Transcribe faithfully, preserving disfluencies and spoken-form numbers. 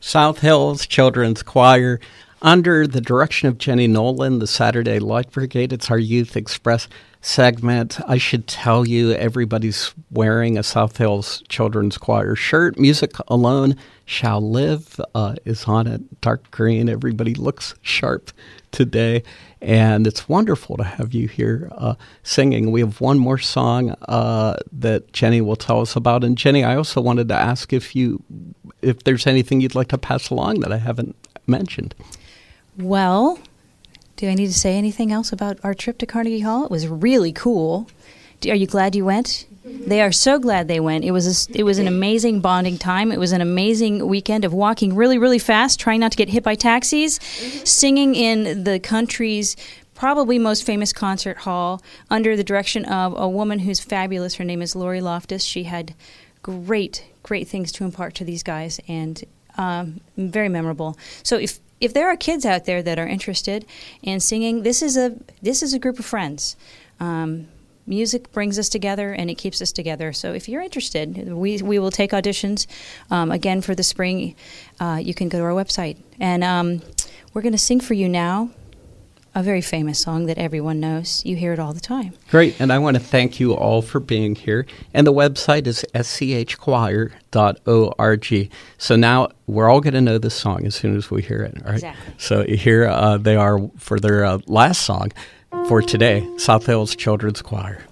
South Hills Children's Choir, under the direction of Jenny Nolan, the Saturday Light Brigade. It's our Youth Express segment. I should tell you, everybody's wearing a South Hills Children's Choir shirt. Music Alone Shall Live uh, is on it, dark green. Everybody looks sharp today, and it's wonderful to have you here uh, singing. We have one more song uh, that Jenny will tell us about. And Jenny, I also wanted to ask if you, if there's anything you'd like to pass along that I haven't mentioned. Well, do I need to say anything else about our trip to Carnegie Hall? It was really cool. Are you glad you went? They are so glad they went. It was a, it was an amazing bonding time. It was an amazing weekend of walking really, really fast, trying not to get hit by taxis, singing in the country's probably most famous concert hall under the direction of a woman who's fabulous. Her name is Lori Loftus. She had great, great things to impart to these guys, and um, very memorable. So if if there are kids out there that are interested in singing, this is a this is a group of friends. Um, Music brings us together, and it keeps us together. So if you're interested, we we will take auditions. Um, again, for the spring, uh, you can go to our website. And um, we're going to sing for you now a very famous song that everyone knows. You hear it all the time. Great, and I want to thank you all for being here. And the website is s c h choir dot org. So now we're all going to know this song as soon as we hear it. Right? Exactly. So here uh, they are for their uh, last song for today, South Hills Children's Choir.